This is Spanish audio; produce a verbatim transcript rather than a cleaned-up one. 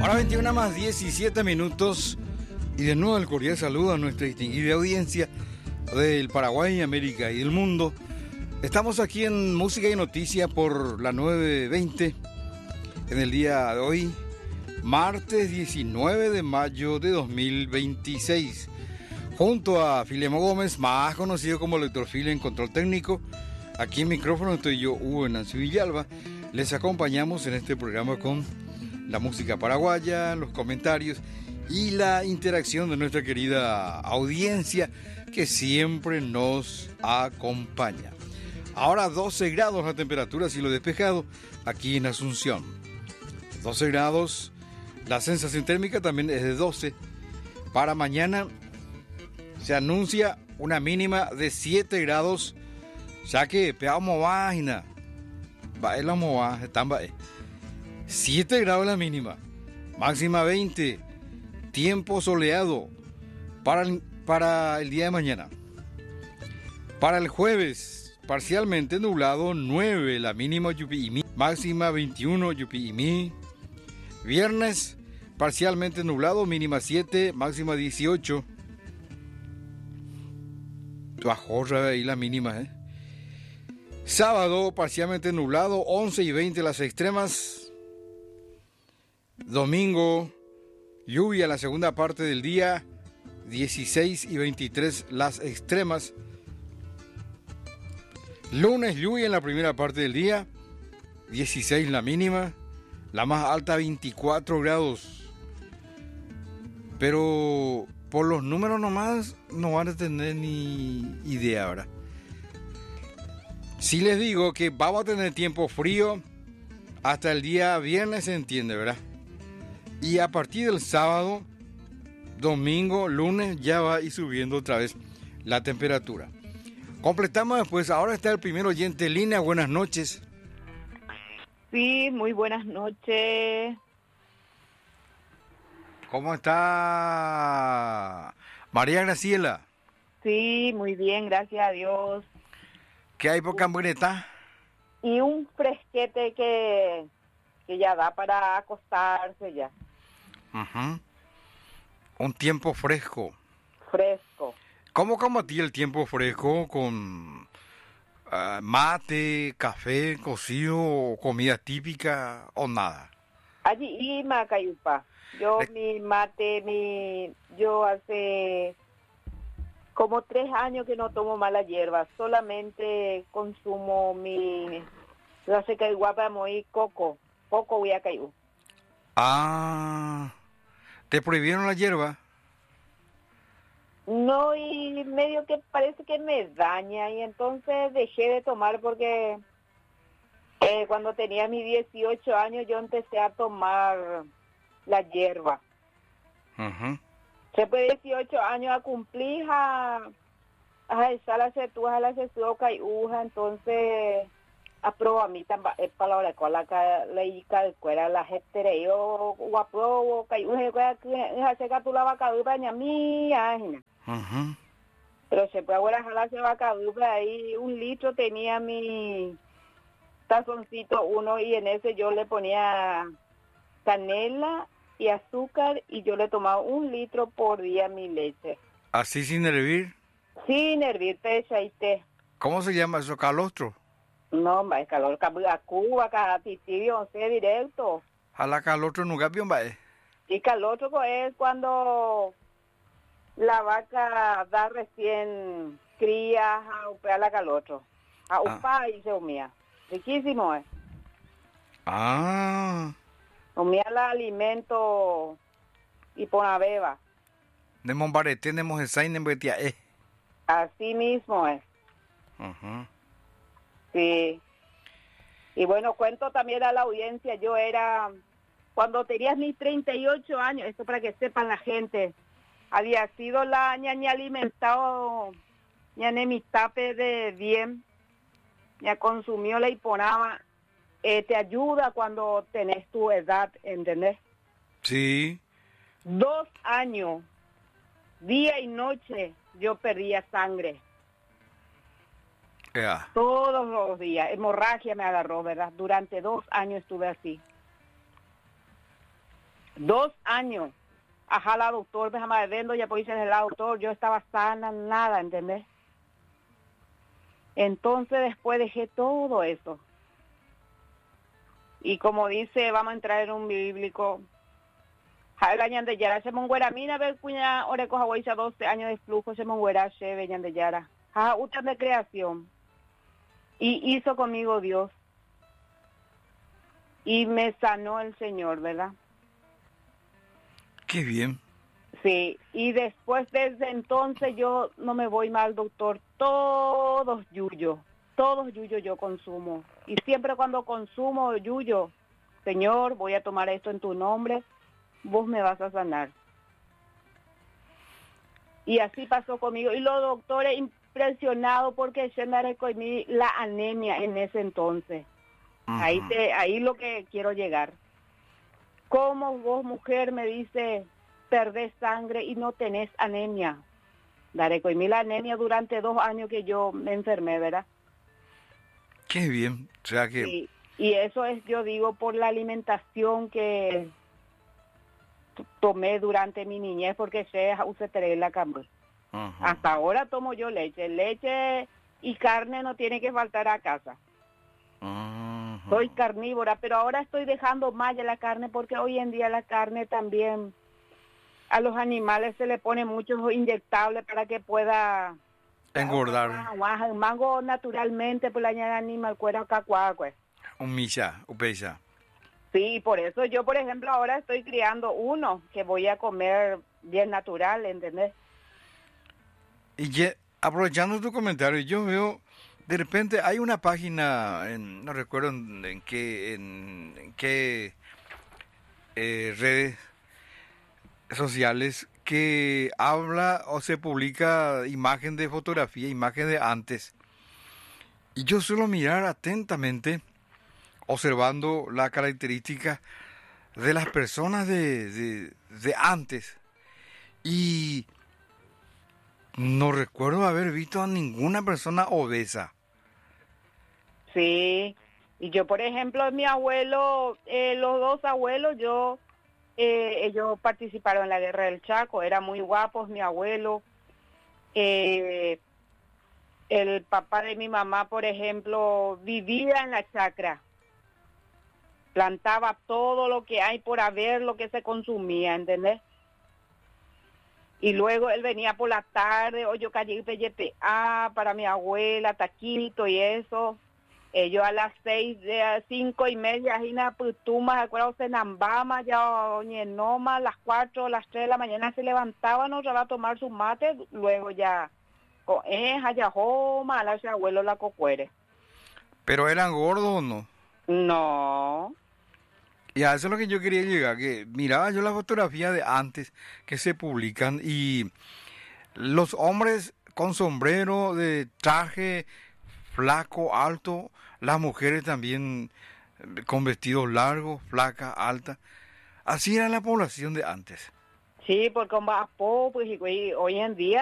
Ahora veintiuna más diecisiete minutos y de nuevo el cordial saludo a nuestra distinguida audiencia del Paraguay, América y del mundo. Estamos aquí en Música y Noticia por la nueve veinte en el día de hoy, martes diecinueve de mayo de dos mil veintiséis. Junto a Filemo Gómez, más conocido como Lector File en control técnico, aquí en micrófono estoy yo, Hugo Nancy Villalba. Les acompañamos en este programa con la música paraguaya, los comentarios y la interacción de nuestra querida audiencia que siempre nos acompaña. Ahora doce grados la temperatura, cielo despejado, aquí en Asunción. doce grados, la sensación térmica también es de doce. Para mañana se anuncia una mínima de siete grados, ya que pegamos página. Va, es la moa, están va. siete grados la mínima, máxima veinte, tiempo soleado para el, para el día de mañana. Para el jueves, parcialmente nublado, nueve la mínima Yupiimi, máxima veintiuno Yupiimi. Viernes, parcialmente nublado, mínima siete, máxima dieciocho. Bajó ahí la mínima, ¿eh? Sábado, parcialmente nublado, once y veinte las extremas. Domingo, lluvia en la segunda parte del día, dieciséis y veintitrés las extremas. Lunes, lluvia en la primera parte del día, dieciséis la mínima, la más alta veinticuatro grados. Pero por los números nomás no van a tener ni idea ahora. Si les digo que vamos a tener tiempo frío hasta el día viernes, se entiende, ¿verdad? Y a partir del sábado, domingo, lunes, ya va a ir subiendo otra vez la temperatura. Completamos después. Ahora está el primer oyente en línea. Buenas noches. Sí, muy buenas noches. ¿Cómo está María Graciela? Sí, muy bien, gracias a Dios. ¿Qué hay por Cambureta? Y un fresquete que, que ya da para acostarse ya. Uh-huh. Un tiempo fresco. Fresco. ¿Cómo combatí el tiempo fresco? ¿Con uh, mate, café, cocido, comida típica o nada? Allí y Macayupa. Yo Le... mi mate, mi yo hace como tres años que no tomo mala hierba. Solamente consumo mi yo sé que hay guapa muy coco, coco voy a caer. Ah, ¿te prohibieron la hierba? No, y medio que parece que me daña y entonces dejé de tomar porque eh, cuando tenía mis dieciocho años yo empecé a tomar la hierba. Uh-huh. Después de dieciocho años a cumplir a a esa la setuja la setuja y uja, entonces apro a mí también es palabra con la la ica de cuera la gente yo guapo que uja que hace que tú la vaca uva ña mía. Uh-huh. Pero se puede ahora jalar se vaca uva ahí un litro tenía mi tazoncito uno y en ese yo le ponía canela y azúcar y yo le tomaba un litro por día mi leche. ¿Así sin hervir? Sin hervir, pecha y té. ¿Cómo se llama eso? ¿Calostro? No, va, es calor, a Cuba, a Titi, once directo. ¿A la calostro nunca vio, va? Y calostro es cuando la vaca da recién cría a upar la calostro. A upar ah. Y se humía. Riquísimo es. Ah. Humía el alimento y pon a beba. De Mombarete, de Mojesain, en Betia, eh. Así mismo es. Uh-huh. Sí. Y bueno, cuento también a la audiencia, yo era, cuando tenías mis treinta y ocho años, esto para que sepan la gente, había sido la ñaña alimentado, ñaña mi tape de bien, ya consumió la hiponaba, eh, te ayuda cuando tenés tu edad, ¿entendés? Sí. Dos años, día y noche, yo perdía sangre. Yeah. Todos los días. Hemorragia me agarró, ¿verdad? Durante dos años estuve así. Dos años. Ajá, la doctor, me jamás vendo, ya pues el doctor, yo estaba sana, nada, ¿entendés? Entonces después dejé todo eso. Y como dice, vamos a entrar en un bíblico. Jaela Ñandeyara, se monguera, mina ver cuña, oreco hawaisa doce años de flujo, se monguera, cheve Ñandeyara. Jaja, utan de creación. Y hizo conmigo Dios. Y me sanó el Señor, ¿verdad? Qué bien. Sí, y después desde entonces yo no me voy mal, doctor. Todos yuyo, todos yuyo yo consumo. Y siempre cuando consumo yuyo, Señor, voy a tomar esto en tu nombre, vos me vas a sanar. Y así pasó conmigo. Y los doctores impresionados porque se me recogí la anemia en ese entonces. Uh-huh. Ahí te, ahí lo que quiero llegar. ¿Cómo vos, mujer, me dice, perdés sangre y no tenés anemia? Daré con mí la anemia durante dos años que yo me enfermé, ¿verdad? Qué bien. O sea que... Sí, y eso es, yo digo, por la alimentación que tomé durante mi niñez, porque se usé la cama. Uh-huh. Hasta ahora tomo yo leche. Leche y carne no tiene que faltar a casa. Uh-huh. Soy carnívora, pero ahora estoy dejando más de la carne porque hoy en día la carne también a los animales se le pone muchos inyectables para que pueda engordar. El mango naturalmente por la añada animal cuera cacuacue. Un misa, un pesa. Sí, por eso yo, por ejemplo, ahora estoy criando uno que voy a comer bien natural, ¿entendés? Y ya, aprovechando tu comentario, yo veo, de repente hay una página, en, no recuerdo en, en qué, en, en qué eh, redes sociales, que habla o se publica imagen de fotografía, imagen de antes. Y yo suelo mirar atentamente, observando la característica de las personas de, de, de antes. Y no recuerdo haber visto a ninguna persona obesa. Sí, y yo, por ejemplo, mi abuelo, eh, los dos abuelos, yo, eh, ellos participaron en la Guerra del Chaco, eran muy guapos, mi abuelo. Eh, el papá de mi mamá, por ejemplo, vivía en la chacra. Plantaba todo lo que hay por haber, lo que se consumía, ¿entendés? Y luego él venía por la tarde, o yo calle ah, para mi abuela, taquito y eso. Ellos a las seis, de cinco y media, Gina Putuma, acuerdo, se nambama, ya oñenoma, a las cuatro, a las tres de la mañana se levantaban, otra a tomar su mate, luego ya, eh, ya joma, a la abuelo la cocuere. ¿Pero eran gordos o no? No. Y a eso es lo que yo quería llegar, que miraba yo las fotografías de antes que se publican y los hombres con sombrero, de traje flaco, alto, las mujeres también con vestidos largos, flacas, altas. Así era la población de antes. Sí, porque con pues, hoy en día